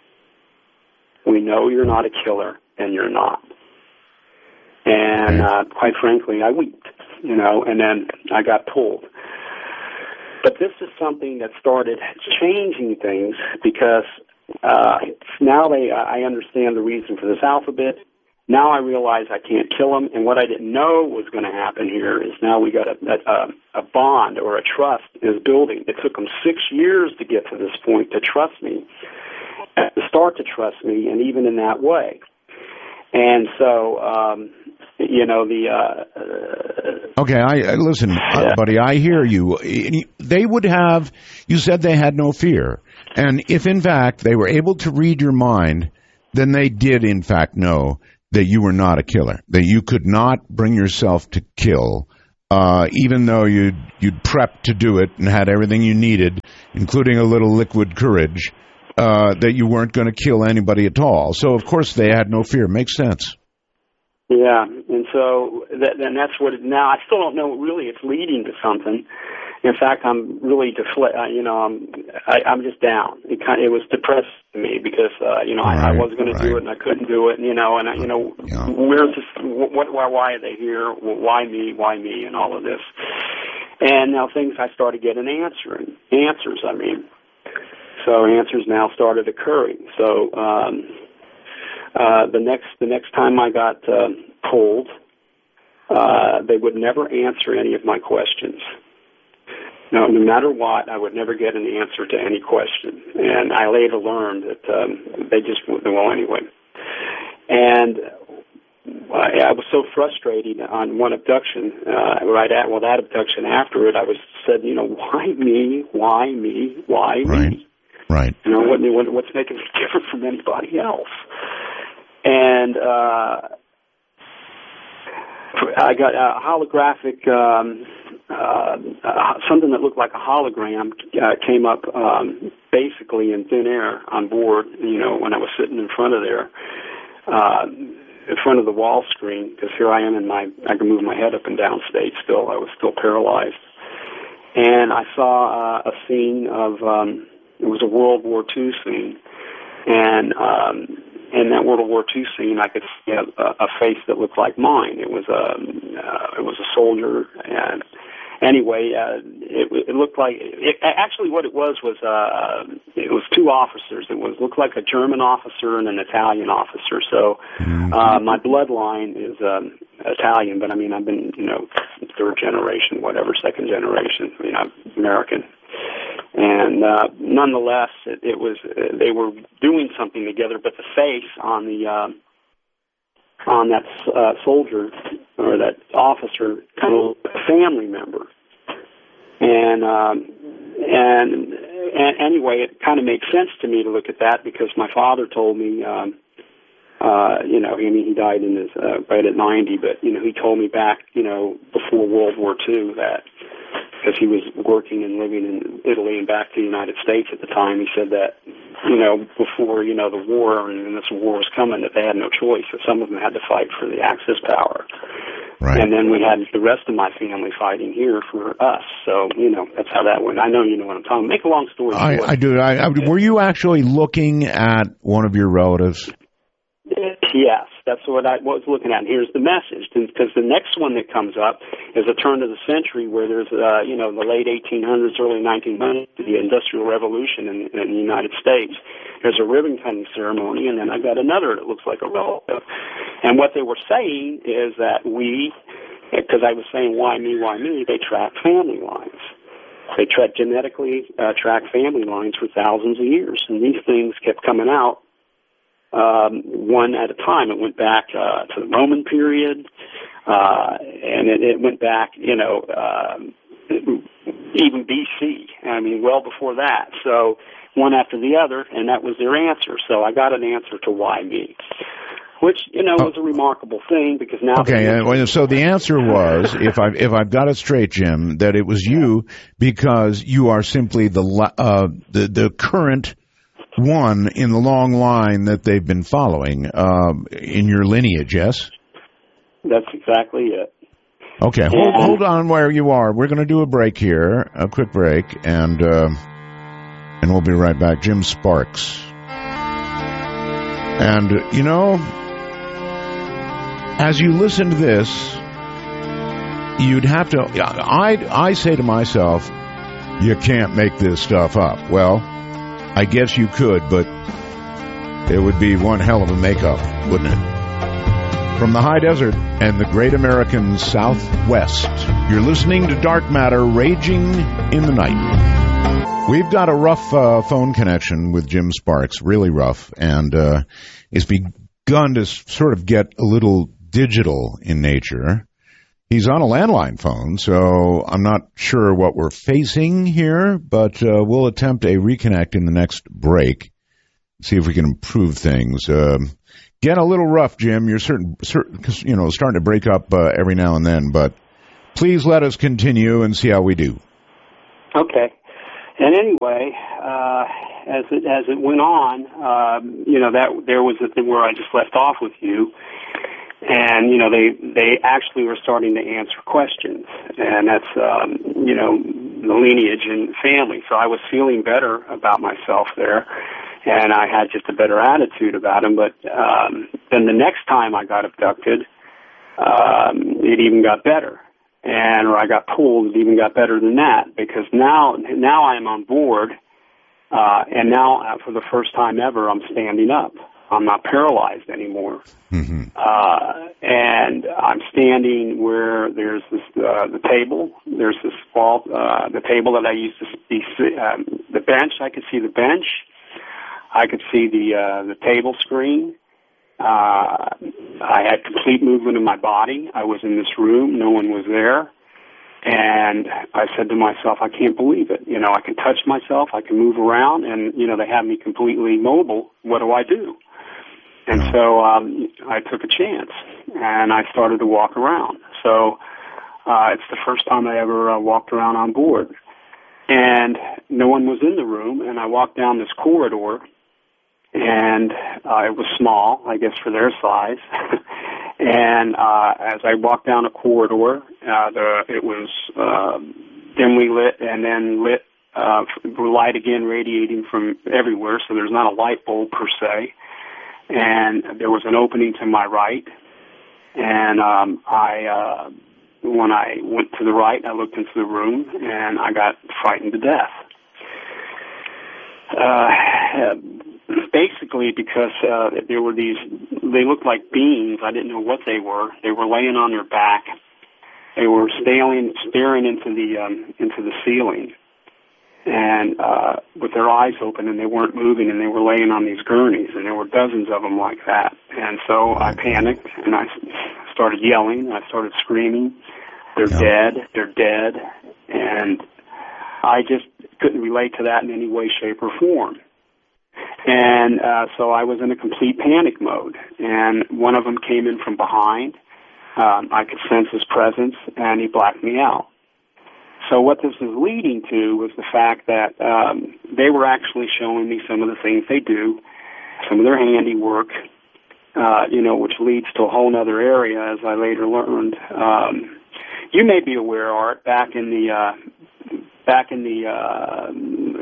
A: We know you're not a killer, and you're not. And uh, quite frankly, I wept, you know, and then I got pulled. But this is something that started changing things, because uh, now they, I understand the reason for this alphabet. Now I realize I can't kill them, and what I didn't know was going to happen here is now we got a, a, a bond or a trust is building. It took them six years to get to this point to trust me, to start to trust me, and even in that way. And so um, you know, the. Uh,
B: okay, I, I listen, yeah. uh, buddy. I hear you. They would have. You said they had no fear, and if in fact they were able to read your mind, then they did in fact know that you were not a killer, that you could not bring yourself to kill. Uh, even though you'd, you'd prepped to do it and had everything you needed, including a little liquid courage, uh, that you weren't going to kill anybody at all. So, of course, they had no fear. Makes sense.
A: Yeah, and so that, and that's what it, now I still don't know really it's leading to something. In fact, I'm really defla- uh, you know, I'm I, I'm just down. It kind of, it was depressing to me because uh, you know
B: right,
A: I, I was going
B: right.
A: to do it and I couldn't do it, and, you know, and I, you know yeah. where's this? What? Why, why are they here? Why me? Why me? And all of this. And now things I started getting answering answers. I mean, so answers now started occurring. So um, uh, the next the next time I got uh, pulled, uh, they would never answer any of my questions. No, no matter what, I would never get an answer to any question. And I later learned that um, they just wouldn't, well, anyway. And I, I was so frustrated on one abduction, uh, right at, well, that abduction after it, I was said, you know, why me? Why me? Why
B: right.
A: me?
B: Right.
A: You know, what, what's making me different from anybody else? And uh, I got a holographic... Um, Uh, uh, something that looked like a hologram uh, came up um, basically in thin air on board, you know, when I was sitting in front of there, uh, in front of the wall screen, because here I am in my, I can move my head up and down state still. I was still paralyzed. And I saw uh, a scene of, um, it was a World War Two scene. And um, in that World War Two scene, I could see a, a face that looked like mine. It was a, uh, it was a soldier, and Anyway, uh, it, it looked like it, actually what it was was uh, it was two officers. It was looked like a German officer and an Italian officer. So uh, my bloodline is um, Italian, but I mean I've been you know third generation, whatever, second generation. I mean I'm American, and uh, nonetheless, it, it was uh, they were doing something together. But the face on the uh, on that uh, soldier or that officer, kind of a family member, and um, and and anyway, it kind of makes sense to me to look at that because my father told me, um, uh, you know, I mean, he died in his uh, right at ninety, but you know, he told me back, you know, before World War Two that because he was working and living in Italy and back to the United States at the time, he said that, you know, before, you know, the war and this war was coming, that they had no choice, that some of them had to fight for the Axis power. Right. And then we had the rest of my family fighting here for us. So, you know, that's how that went. I know you know what I'm talking about. Make a long story short.
B: I, I do. I, I, were you actually looking at one of your relatives?
A: Yes, that's what I was looking at. And here's the message, because the next one that comes up is a turn of the century where there's, uh, you know, the late eighteen hundreds, early nineteen hundreds, the Industrial Revolution in, in the United States. There's a ribbon-cutting ceremony, and then I got another that looks like a relative. And what they were saying is that we, because I was saying, why me, why me, they track family lines. They track genetically uh, track family lines for thousands of years, and these things kept coming out. Um, one at a time. It went back uh, to the Roman period, uh, and it, it went back, you know, uh, even B C. I mean, well before that. So one after the other, and that was their answer. So I got an answer to why me, which you know was a remarkable thing because now.
B: Okay, uh, so the answer was, if I if I've got it straight, Jim, that it was you because you are simply the uh, the the current one in the long line that they've been following uh, in your lineage, yes?
A: That's exactly it.
B: Okay, hold, hold on where you are. We're going to do a break here, a quick break, and uh, and we'll be right back. Jim Sparks. And, you know, as you listen to this, you'd have to... I, I say to myself, you can't make this stuff up. Well, I guess you could, but it would be one hell of a makeup, wouldn't it? From the high desert and the great American Southwest, you're listening to Dark Matter Raging in the Night. We've got a rough uh, phone connection with Jim Sparks, really rough, and uh, it's begun to sort of get a little digital in nature. He's on a landline phone, so I'm not sure what we're facing here, but uh, we'll attempt a reconnect in the next break, see if we can improve things. Uh, getting a little rough, Jim. You're certain, certain you know, starting to break up uh, every now and then, but please let us continue and see how we do.
A: Okay. And anyway, uh, as it as it went on, um, you know, that there was the thing where I just left off with you. And, you know, they, they actually were starting to answer questions. And that's, um, you know, the lineage and family. So I was feeling better about myself there. And I had just a better attitude about him. But um, then the next time I got abducted, um, it even got better. And or I got pulled, it even got better than that. Because now, now I'm on board. Uh, and now, uh, for the first time ever, I'm standing up. I'm not paralyzed anymore. Mm-hmm. Uh, and I'm standing where there's this, uh, the table, there's this wall, uh, the table that I used to be, um, the bench, I could see the bench. I could see the, uh, the table screen. Uh, I had complete movement of my body. I was in this room. No one was there. And I said to myself, I can't believe it. You know, I can touch myself. I can move around. And, you know, they have me completely mobile. What do I do? And so um, I took a chance, and I started to walk around. So uh, it's the first time I ever uh, walked around on board. And no one was in the room, and I walked down this corridor, and uh, it was small, I guess, for their size. and uh, as I walked down a corridor, uh, the, it was uh, dimly lit and then lit, uh, light again radiating from everywhere, so there's not a light bulb per se. And there was an opening to my right, and um, I, uh, when I went to the right, I looked into the room, and I got frightened to death. Uh, basically because uh, there were these, they looked like beings. I didn't know what they were. They were laying on their back. They were staring, staring into the um, into the ceiling. And uh, with their eyes open, and they weren't moving, and they were laying on these gurneys, and there were dozens of them like that. And so I panicked, and I started yelling, I started screaming, they're yeah. dead, they're dead, and I just couldn't relate to that in any way, shape, or form. And uh, so I was in a complete panic mode, and one of them came in from behind. Um, I could sense his presence, and he blacked me out. So what this is leading to was the fact that um, they were actually showing me some of the things they do, some of their handiwork, uh, you know, which leads to a whole other area, as I later learned. Um, you may be aware, Art, back in the uh, back in the uh,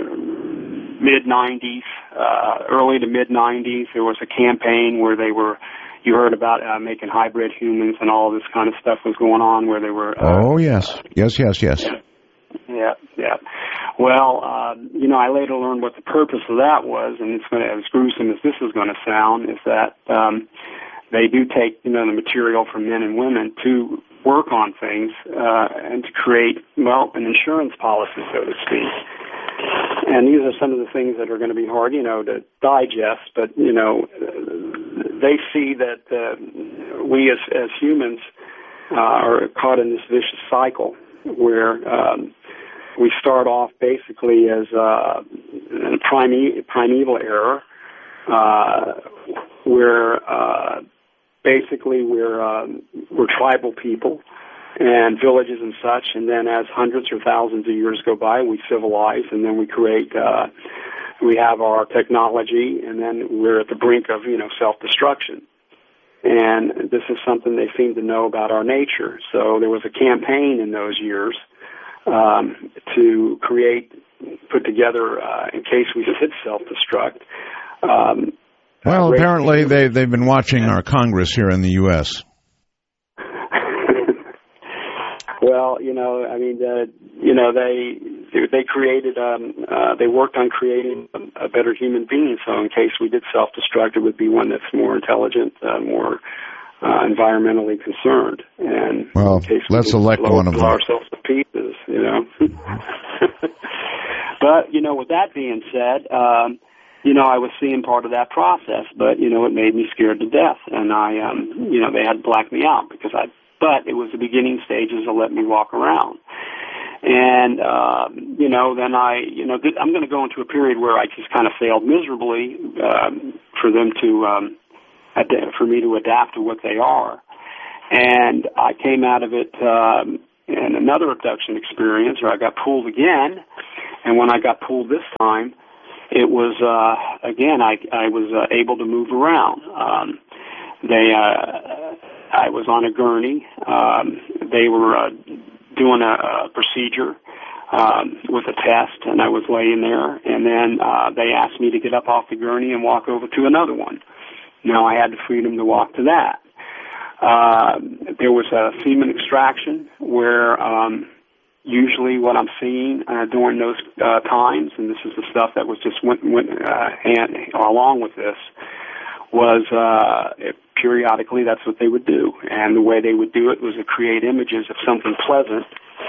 A: mid nineties, uh, early to mid nineties, there was a campaign where they were. You heard about uh, making hybrid humans and all this kind of stuff was going on, where they were. Uh,
B: oh yes, yes, yes, yes.
A: Yeah. Yeah, yeah. Well, uh, you know, I later learned what the purpose of that was, and it's going to, as gruesome as this is going to sound, is that um, they do take, you know, the material from men and women to work on things uh, and to create, well, an insurance policy, so to speak. And these are some of the things that are going to be hard, you know, to digest, but, you know, they see that uh, we as, as humans uh, are caught in this vicious cycle where um, we start off basically as uh, in a prime- primeval era, uh, where uh, basically we're um, we're tribal people and villages and such, and then as hundreds or thousands of years go by, we civilize, and then we create. Uh, we have our technology, and then we're at the brink of you know self-destruction. And this is something they seem to know about our nature. So there was a campaign in those years um, to create, put together, uh, in case we did self-destruct. Um,
B: well, uh, apparently they, they've been watching our Congress here in the U S
A: Well, you know, I mean, uh, you know, they they created, um, uh, they worked on creating a, a better human being. So in case we did self-destruct, it would be one that's more intelligent, uh, more uh, environmentally concerned. And
B: well,
A: in case
B: let's
A: we
B: elect
A: blow,
B: one of them.
A: Blow ourselves to pieces, you know. But you know, with that being said, um, you know, I was seeing part of that process, but, you know, it made me scared to death. And I, um, you know, they had blacked me out because I, but it was the beginning stages of letting me walk around. And, uh, you know, then I, you know, th- I'm going to go into a period where I just kind of failed miserably, um, for them to, um, ad- for me to adapt to what they are. And I came out of it, um, in another abduction experience where I got pulled again. And when I got pulled this time, it was, uh, again, I, I was uh, able to move around. Um, they, uh, I was on a gurney. Um, they were, uh, doing a, a procedure, um, with a test, and I was laying there, and then, uh, they asked me to get up off the gurney and walk over to another one. Now I had the freedom to walk to that. Uh, there was a semen extraction where, um, usually what I'm seeing uh, during those uh, times, and this is the stuff that was just went, went uh, hand, along with this, was uh, it, periodically that's what they would do. And the way they would do it was to create images of something pleasant.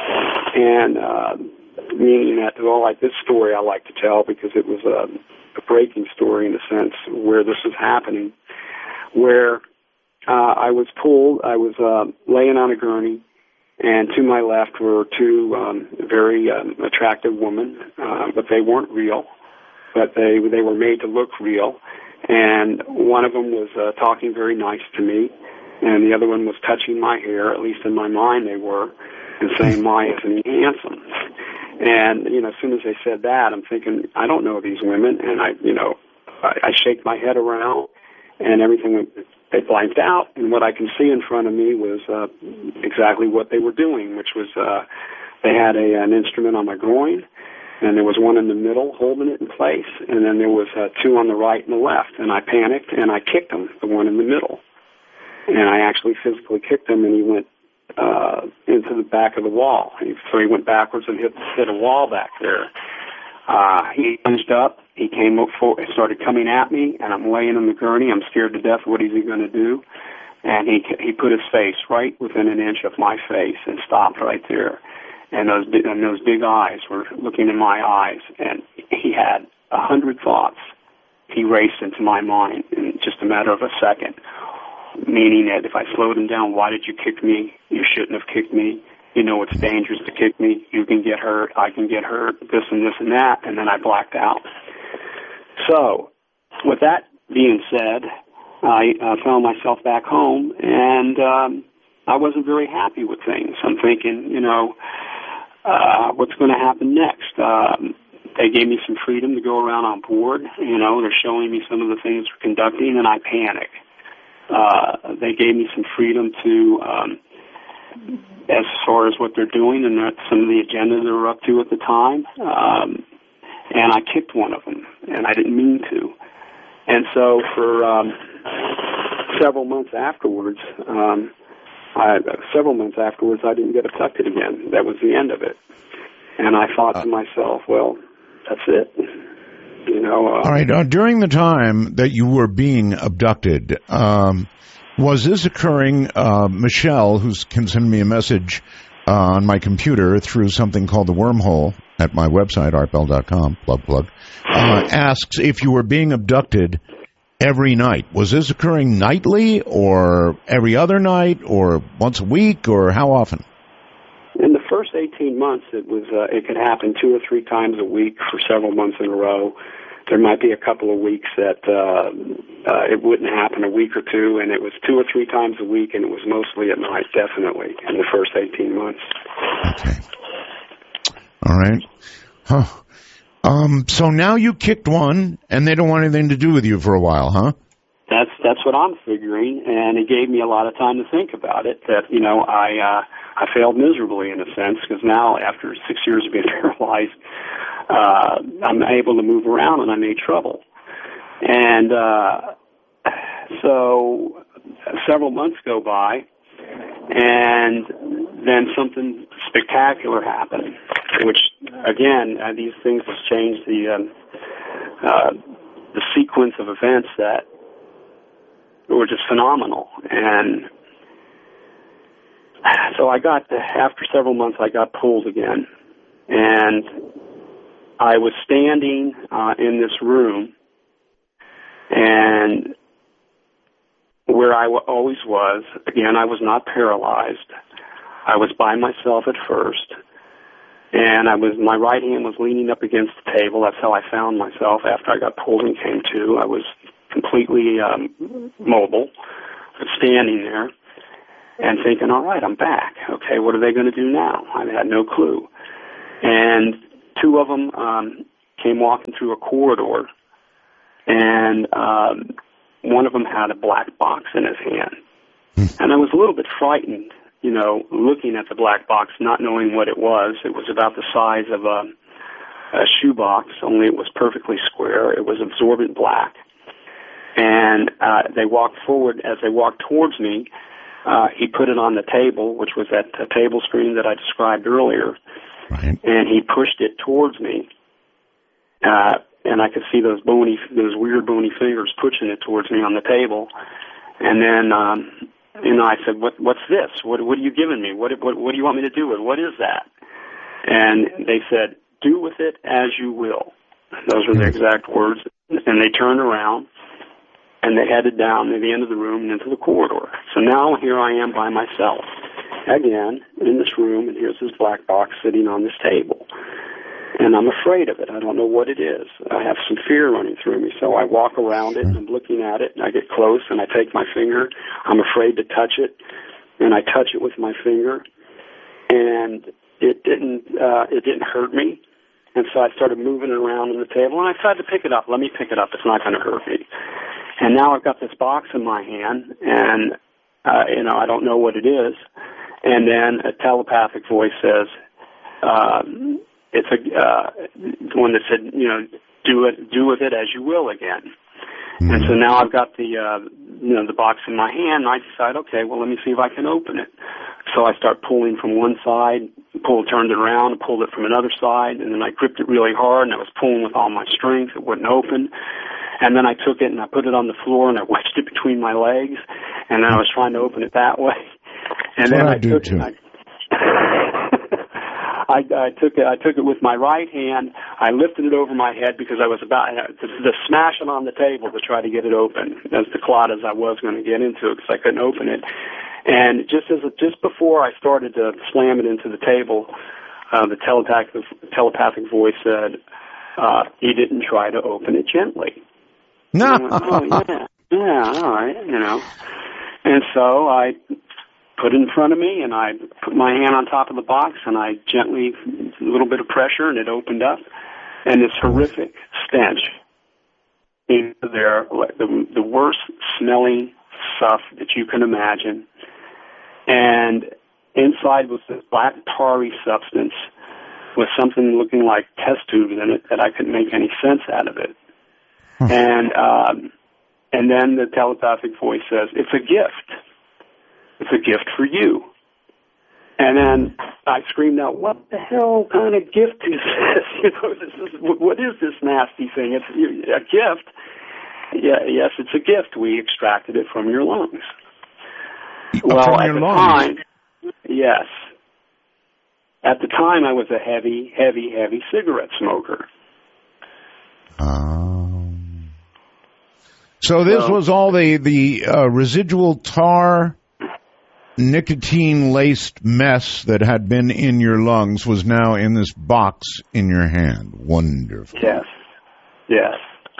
A: And uh, meaning that, well, like this story I like to tell because it was a, a breaking story in a sense where this was happening, where uh, I was pulled, I was uh, laying on a gurney, and to my left were two um, very um, attractive women, uh, but they weren't real, but they they were made to look real. And one of them was uh, talking very nice to me, and the other one was touching my hair, at least in my mind they were, and saying, "My, isn't he handsome?" And, you know, as soon as they said that, I'm thinking, I don't know these women, and I, you know, I, I shake my head around, and everything went, they blanked out, and what I can see in front of me was uh, exactly what they were doing, which was uh, they had a, an instrument on my groin, and there was one in the middle holding it in place, and then there was uh, two on the right and the left, and I panicked, and I kicked him, the one in the middle. And I actually physically kicked him, and he went uh, into the back of the wall. He, so he went backwards and hit, hit a wall back there. Uh, he lunged up, he came up for, started coming at me, and I'm laying in the gurney, I'm scared to death, what is he going to do? And he he put his face right within an inch of my face and stopped right there. And those big, and those big eyes were looking in my eyes, and he had a hundred thoughts. He raced into my mind in just a matter of a second, meaning that if I slowed him down, why did you kick me? You shouldn't have kicked me. You know it's dangerous to kick me. You can get hurt. I can get hurt. This and this and that. And then I blacked out. So, with that being said, I uh, found myself back home, and um, I wasn't very happy with things. I'm thinking, you know, Uh, what's going to happen next? Um, they gave me some freedom to go around on board. You know, they're showing me some of the things we're conducting, and I panic. Uh, they gave me some freedom to, um, as far as what they're doing and that some of the agenda they were up to at the time. Um, and I kicked one of them, and I didn't mean to. And so for um, several months afterwards, um, I, several months afterwards, I didn't get abducted again. That was the end of it. And I thought uh, to myself, well, that's it. You know. Uh,
B: all right. Uh, during the time that you were being abducted, um, was this occurring? Uh, Michelle, who can send me a message uh, on my computer through something called the Wormhole at my website, art bell dot com, plug, plug, uh, asks if you were being abducted every night. Was this occurring nightly or every other night or once a week, or how often?
A: In the first eighteen months, it was uh, it could happen two or three times a week for several months in a row. There might be a couple of weeks that uh, uh, it wouldn't happen, a week or two, and it was two or three times a week, and it was mostly at night, definitely, in the first eighteen months.
B: Okay. All right. Huh. Um, so now you kicked one, and they don't want anything to do with you for a while, huh?
A: That's that's what I'm figuring, and it gave me a lot of time to think about it. That you know, I uh, I failed miserably in a sense because now after six years of being paralyzed, uh, I'm able to move around and I made trouble. And uh, so several months go by, and then something spectacular happened, which again, uh, these things have changed the um, uh, the sequence of events that were just phenomenal. And so I got, after several months, I got pulled again. And I was standing uh, in this room, And where I w- always was, again, I was not paralyzed. I was by myself at first, and I was my right hand was leaning up against the table. That's how I found myself after I got pulled and came to. I was completely um, mobile, standing there, and thinking, all right, I'm back. Okay, what are they going to do now? I had no clue. And two of them um, came walking through a corridor, and um, one of them had a black box in his hand. And I was a little bit frightened, you know, looking at the black box, not knowing what it was. It was about the size of a, a shoebox, only it was perfectly square. It was absorbent black. And uh, they walked forward. As they walked towards me, uh, he put it on the table, which was that uh, table screen that I described earlier.
B: Right.
A: And he pushed it towards me. Uh, and I could see those bony, those weird bony fingers pushing it towards me on the table. And then, um, you know, I said, "What? What's this? What? What are you giving me? What? What? What do you want me to do with? What is that?" And they said, "Do with it as you will." Those were the exact words. And they turned around, and they headed down to the end of the room and into the corridor. So now here I am by myself, again, in this room, and here's this black box sitting on this table. And I'm afraid of it. I don't know what it is. I have some fear running through me. So I walk around it, and I'm looking at it, and I get close, and I take my finger. I'm afraid to touch it, and I touch it with my finger. And it didn't uh, it didn't hurt me. And so I started moving it around on the table, and I tried to pick it up. Let me pick it up. It's not going to hurt me. And now I've got this box in my hand, and, uh, you know, I don't know what it is. And then a telepathic voice says, um, it's a uh, one that said, you know, do it, do with it as you will again. Mm-hmm. And so now I've got the, uh, you know, the box in my hand, and I decide, okay, well, let me see if I can open it. So I start pulling from one side, pulled, turned it around, pulled it from another side, and then I gripped it really hard, and I was pulling with all my strength. It wouldn't open. And then I took it and I put it on the floor, and I wedged it between my legs, and then I was trying to open it that way. And
B: That's
A: then
B: what I,
A: I
B: do
A: took
B: too.
A: it. I, I took it. I took it with my right hand. I lifted it over my head because I was about to, to smash it on the table to try to get it open, as the clot as I was going to get into it, because I couldn't open it. And just as just before I started to slam it into the table, uh, the telepathic telepathic voice said, uh, "You didn't try to open it gently."
B: No.
A: Oh yeah, yeah, all right, you know. And so I put it in front of me, and I put my hand on top of the box, and I gently, a little bit of pressure, and it opened up, and this horrific stench in there, the, the worst smelling stuff that you can imagine, and inside was this black tarry substance with something looking like test tubes in it that I couldn't make any sense out of it. Huh. And um, and then the telepathic voice says, "It's a gift. It's a gift for you." And then I screamed out, "What the hell kind of gift is this? You know, this is, what is this nasty thing? It's a gift." Yeah, yes, it's a gift. We extracted it from your lungs. Well,
B: from
A: at
B: your
A: the
B: lungs.
A: time, yes. At the time, I was a heavy, heavy, heavy cigarette smoker.
B: Um, so this
A: so,
B: was all the the uh, residual tar, nicotine-laced mess that had been in your lungs was now in this box in your hand. Wonderful.
A: Yes, yes.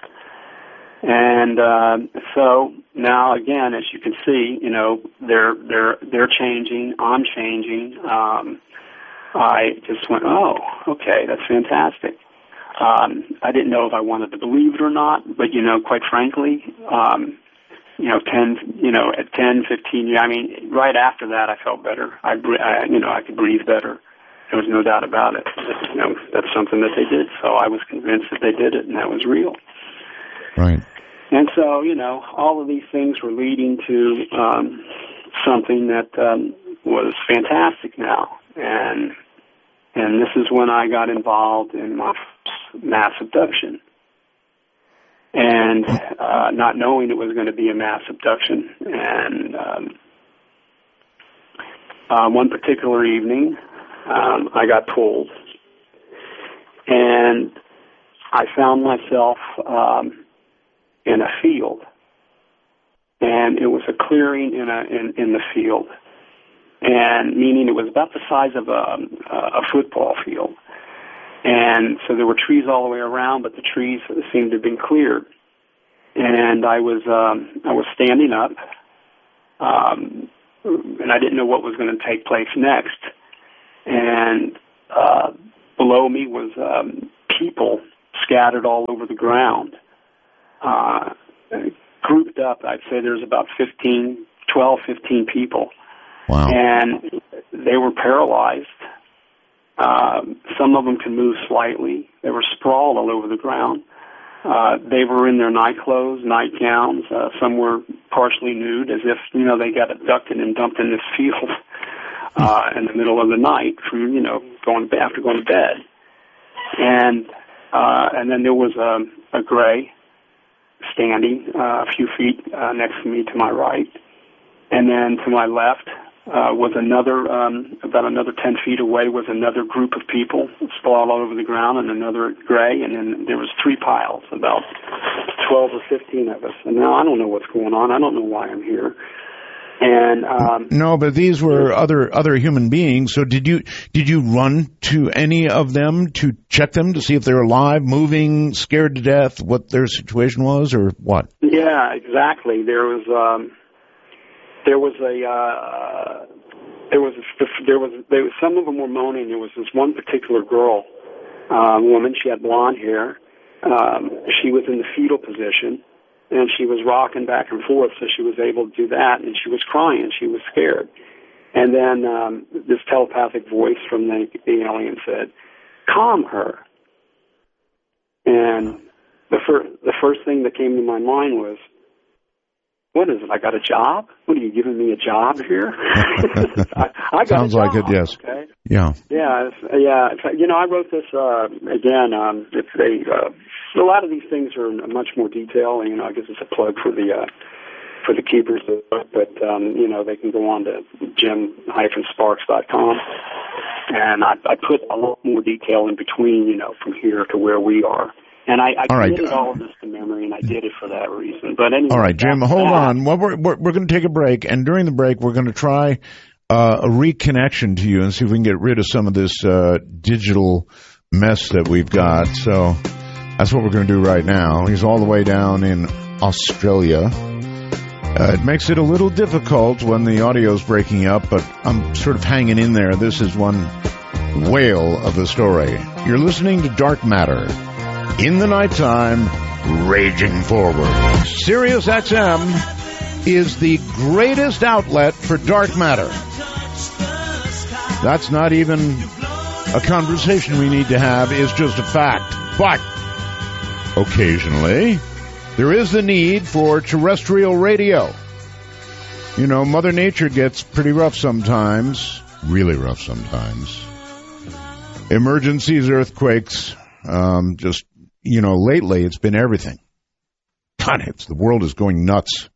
A: And uh, so now, again, as you can see, you know, they're they're they're changing. I'm changing. Um, I just went, oh, okay, that's fantastic. Um, I didn't know if I wanted to believe it or not, but, you know, quite frankly, um, you know, ten, you know, at ten, fifteen years, I mean, right after that, I felt better. I, I, you know, I could breathe better. There was no doubt about it. You know, that's something that they did. So I was convinced that they did it, and that was real.
B: Right.
A: And so, you know, all of these things were leading to um, something that um, was fantastic now. And and this is when I got involved in my mass abduction. And uh, not knowing it was going to be a mass abduction. And um, uh, one particular evening, um, I got pulled. And I found myself um, in a field, and it was a clearing in a in, in the field, and meaning it was about the size of a, a football field, and so there were trees all the way around, but the trees seemed to have been cleared, and I was um, I was standing up, um, and I didn't know what was going to take place next, and uh, below me was um, people scattered all over the ground. Uh, grouped up, I'd say there's about fifteen, twelve, fifteen people.
B: Wow.
A: And they were paralyzed. Um, some of them could move slightly. They were sprawled all over the ground. Uh, they were in their night clothes, nightgowns. Uh, some were partially nude, as if, you know, they got abducted and dumped in this field uh, in the middle of the night from, you know, going after going to bed. And uh, and then there was a, a gray standing uh, a few feet uh, next to me to my right. And then to my left uh, was another, um, about another ten feet away was another group of people sprawled all over the ground, and another gray, and then there was three piles, about twelve or fifteen of us. And now I don't know what's going on. I don't know why I'm here. And um,
B: no, but these were other other human beings. So did you did you run to any of them to check them to see if they're alive, moving, scared to death, what their situation was, or what?
A: Yeah, exactly. There was um, there was a uh, there was a, there was there was some of them were moaning. There was this one particular girl, uh, woman. She had blonde hair. Um, she was in the fetal position. And she was rocking back and forth, so she was able to do that, and she was crying. She was scared. And then um, this telepathic voice from the, the alien said, "Calm her." And the, fir- the first thing that came to my mind was, what is it, I got a job? What, are you giving me a job here? I, I got
B: Sounds
A: a job,
B: like it, yes.
A: Okay?
B: Yeah.
A: Yeah, it's, yeah. It's, you know, I wrote this, uh, again, um, it's a, uh, a lot of these things are in much more detail, and, you know, I guess it's a plug for the, uh, for the keepers of the book, but, um, you know, they can go on to jim dash sparks dot com, and I, I put a lot more detail in between, you know, from here to where we are. And I, I
B: all right.
A: committed all of this to memory, and I did it for that reason. But anyway,
B: all right, Jim, hold that. on. Well, we're we're, we're going to take a break, and during the break, we're going to try uh, a reconnection to you and see if we can get rid of some of this uh, digital mess that we've got. So that's what we're going to do right now. He's all the way down in Australia. Uh, it makes it a little difficult when the audio's breaking up, but I'm sort of hanging in there. This is one whale of the story. You're listening to Dark Matter. In the nighttime, raging forward. Sirius X M is the greatest outlet for dark matter. That's not even a conversation we need to have. It's just a fact. But occasionally, there is the need for terrestrial radio. You know, Mother Nature gets pretty rough sometimes. Really rough sometimes. Emergencies, earthquakes, um, just... You know, lately it's been everything. God, it's, the world is going nuts.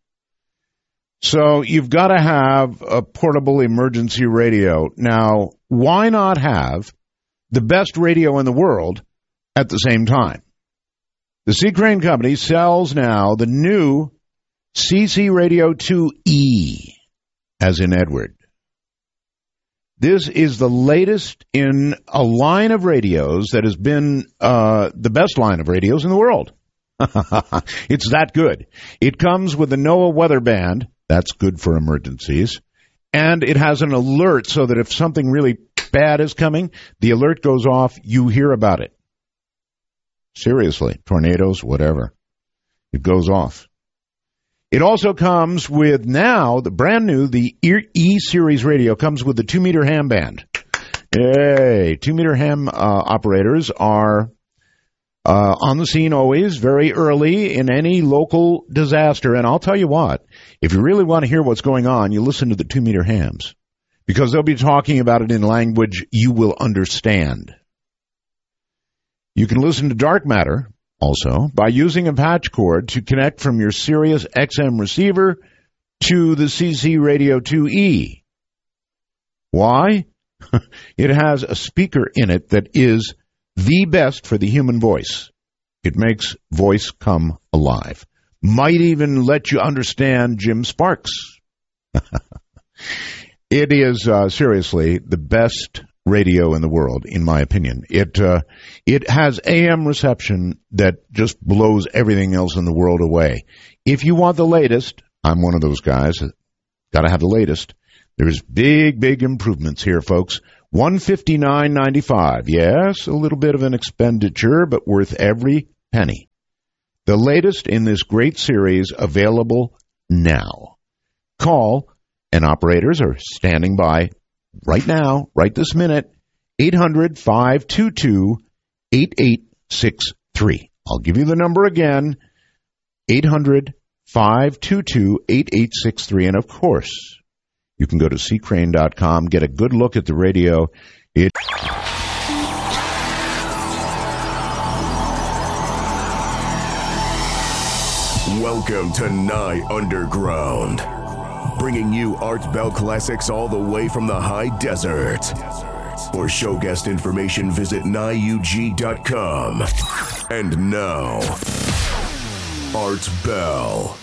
B: So you've got to have a portable emergency radio. Now, why not have the best radio in the world at the same time? The C. Crane Company sells now the new C C Radio two E, as in Edward. This is the latest in a line of radios that has been uh, the best line of radios in the world. It's that good. It comes with the NOAA weather band. That's good for emergencies. And it has an alert so that if something really bad is coming, the alert goes off, you hear about it. Seriously, tornadoes, whatever. It goes off. It also comes with now, the brand new, the E-Series radio comes with the two-meter ham band. Hey, two-meter ham uh, operators are uh, on the scene always, very early in any local disaster. And I'll tell you what, if you really want to hear what's going on, you listen to the two-meter hams, because they'll be talking about it in language you will understand. You can listen to Dark Matter also by using a patch cord to connect from your Sirius X M receiver to the C C Radio two E. Why? It has a speaker in it that is the best for the human voice. It makes voice come alive. might even let you understand Jim Sparks. It is uh, seriously the best radio in the world, in my opinion. It uh, it has A M reception that just blows everything else in the world away. If you want the latest, I'm one of those guys. Got to have the latest. There's big, big improvements here, folks. one fifty-nine ninety-five. Yes, a little bit of an expenditure, but worth every penny. The latest in this great series available now. Call, and operators are standing by right now, right this minute, eight hundred, five two two, eight eight six three. I'll give you the number again, eight hundred, five two two, eight eight six three. And, of course, you can go to c crane dot com, get a good look at the radio. It
C: Welcome to Nye Underground, bringing you Art Bell classics all the way from the high desert. For show guest information, visit nye u g dot com. And now, Art Bell.